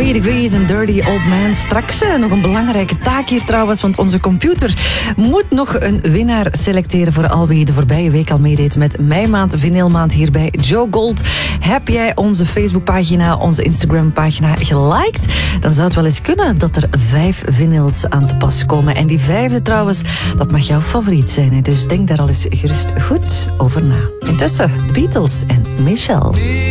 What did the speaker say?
3 Degrees en Dirty Old Man. Straks nog een belangrijke taak hier trouwens, want onze computer moet nog een winnaar selecteren voor al wie de voorbije week al meedeed met meimaand, vinylmaand hier bij Joe Gold. Heb jij onze Facebookpagina, onze Instagram-pagina geliked? Dan zou het wel eens kunnen dat er 5 vinyls aan te pas komen. En die 5e trouwens, dat mag jouw favoriet zijn. Hè? Dus denk daar al eens gerust goed over na. Intussen, de Beatles en Michelle.